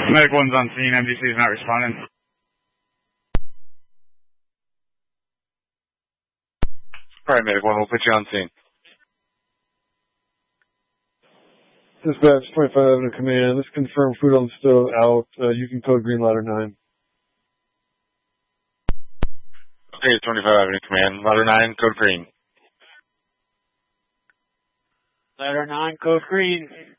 Medic 1's on scene. MDC is not responding. Alright, Medic 1, we'll put you on scene. Dispatch 25 Avenue Command. Let's confirm food on the stove out. You can code green ladder 9. Okay, 25 Avenue Command. Ladder 9, code green. Ladder 9, code green.